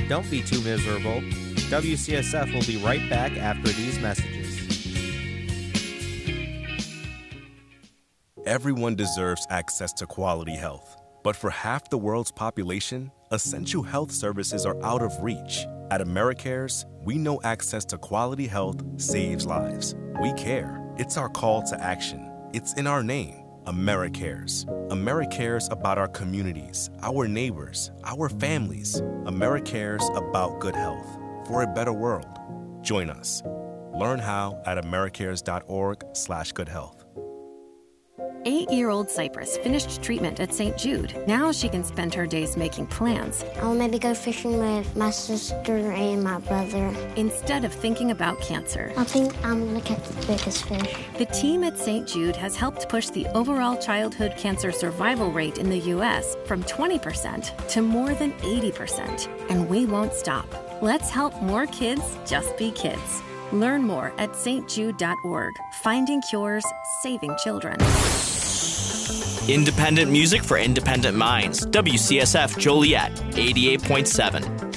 Don't be too miserable. WCSF will be right back after these messages. Everyone deserves access to quality health. But for half the world's population, essential health services are out of reach. At AmeriCares, we know access to quality health saves lives. We care. It's our call to action. It's in our name, AmeriCares. AmeriCares about our communities, our neighbors, our families. AmeriCares about good health for a better world. Join us. Learn how at americares.org/goodhealth. 8-year-old Cypress finished treatment at St. Jude. Now she can spend her days making plans. I'll maybe go fishing with my sister and my brother. Instead of thinking about cancer. I think I'm going to catch the biggest fish. The team at St. Jude has helped push the overall childhood cancer survival rate in the U.S. from 20% to more than 80%. And we won't stop. Let's help more kids just be kids. Learn more at stjude.org. Finding cures, saving children. Independent music for independent minds. WCSF Joliet, 88.7.